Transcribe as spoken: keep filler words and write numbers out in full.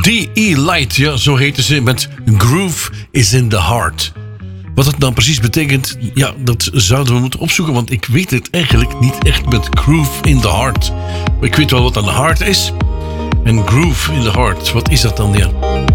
D E. Light, ja, zo heette ze, met Groove is in the Heart. Wat dat nou precies betekent, ja, dat zouden we moeten opzoeken, want ik weet het eigenlijk niet echt met Groove in the Heart. Ik weet wel wat aan de heart is. En Groove in the Heart, wat is dat dan, ja?